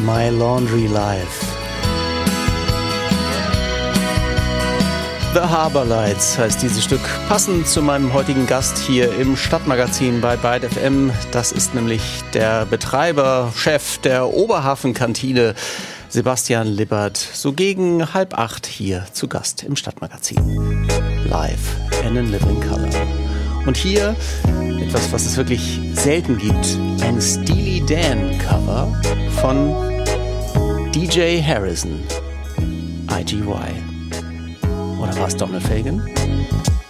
My Laundry Life. The Harbor Lights heißt dieses Stück, passend zu meinem heutigen Gast hier im Stadtmagazin bei Byte FM. Das ist nämlich der Betreiber, Chef der Oberhafenkantine, Sebastian Lippert, so gegen 7:30 hier zu Gast im Stadtmagazin. Live and in living color. Und hier etwas, was es wirklich selten gibt, ein Steely Dan Cover von DJ Harrison, IGY. Oder war es Donald Fagen?